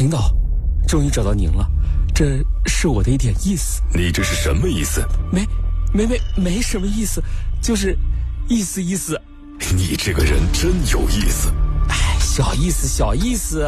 领导，终于找到您了，这是我的一点意思。 你这是什么意思？ 没什么意思，就是意思。 你这个人真有意思。 哎，小意思。